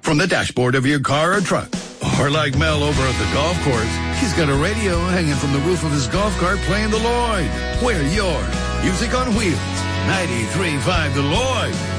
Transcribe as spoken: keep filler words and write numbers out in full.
from the dashboard of your car or truck. Or like Mel over at the golf course, he's got a radio hanging from the roof of his golf cart playing the Lloyd. We're your Music on Wheels. ninety-three point five The Lloyd.